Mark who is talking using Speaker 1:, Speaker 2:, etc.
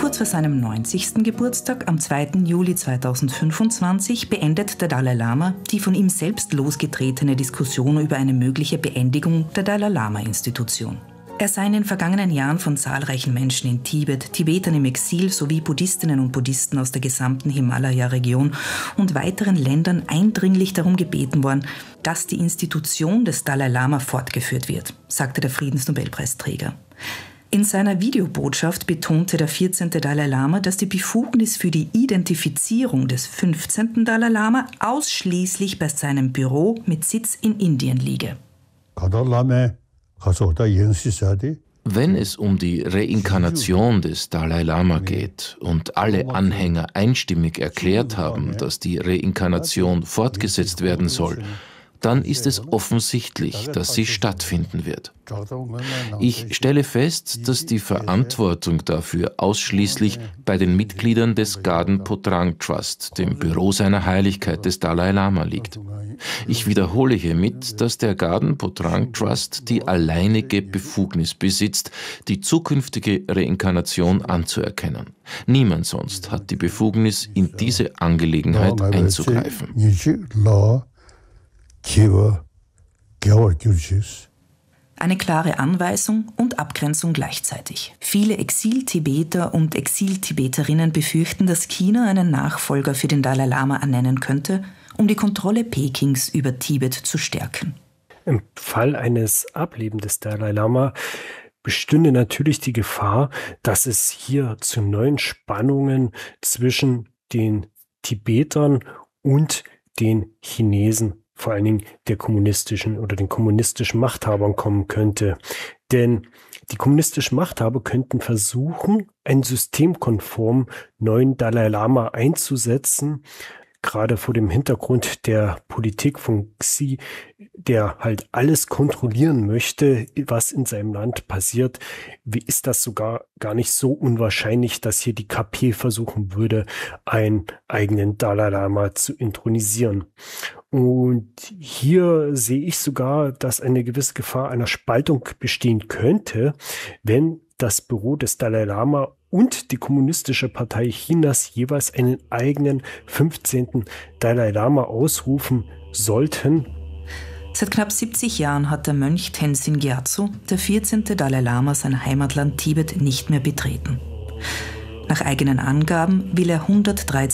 Speaker 1: Kurz vor seinem 90. Geburtstag am 2. Juli 2025 beendet der Dalai Lama die von ihm selbst losgetretene Diskussion über eine mögliche Beendigung der Dalai-Lama-Institution. Er sei in den vergangenen Jahren von zahlreichen Menschen in Tibet, Tibetern im Exil sowie Buddhistinnen und Buddhisten aus der gesamten Himalaya-Region und weiteren Ländern eindringlich darum gebeten worden, dass die Institution des Dalai Lama fortgeführt wird, sagte der Friedensnobelpreisträger. In seiner Videobotschaft betonte der 14. Dalai Lama, dass die Befugnis für die Identifizierung des 15. Dalai Lama ausschließlich bei seinem Büro mit Sitz in Indien liege.
Speaker 2: Wenn es um die Reinkarnation des Dalai Lama geht und alle Anhänger einstimmig erklärt haben, dass die Reinkarnation fortgesetzt werden soll, dann ist es offensichtlich, dass sie stattfinden wird. Ich stelle fest, dass die Verantwortung dafür ausschließlich bei den Mitgliedern des Garden Potrang Trust, dem Büro seiner Heiligkeit des Dalai Lama, liegt. Ich wiederhole hiermit, dass der Garden Potrang Trust die alleinige Befugnis besitzt, die zukünftige Reinkarnation anzuerkennen. Niemand sonst hat die Befugnis, in diese Angelegenheit einzugreifen.
Speaker 1: Eine klare Anweisung und Abgrenzung gleichzeitig. Viele Exil-Tibeter und Exil-Tibeterinnen befürchten, dass China einen Nachfolger für den Dalai Lama ernennen könnte, um die Kontrolle Pekings über Tibet zu stärken.
Speaker 3: Im Fall eines Ablebens des Dalai Lama bestünde natürlich die Gefahr, dass es hier zu neuen Spannungen zwischen den Tibetern und den Chinesen, vor allen Dingen der kommunistischen oder den kommunistischen Machthabern kommen könnte. Denn die kommunistischen Machthaber könnten versuchen, einen systemkonformen neuen Dalai Lama einzusetzen, gerade vor dem Hintergrund der Politik von Xi, der halt alles kontrollieren möchte, was in seinem Land passiert, ist das sogar gar nicht so unwahrscheinlich, dass hier die KP versuchen würde, einen eigenen Dalai Lama zu intronisieren. Und hier sehe ich sogar, dass eine gewisse Gefahr einer Spaltung bestehen könnte, wenn das Büro des Dalai Lama und die Kommunistische Partei Chinas jeweils einen eigenen 15. Dalai Lama ausrufen sollten.
Speaker 1: Seit knapp 70 Jahren hat der Mönch Tenzin Gyatso, der 14. Dalai Lama, sein Heimatland Tibet nicht mehr betreten. Nach eigenen Angaben will er 113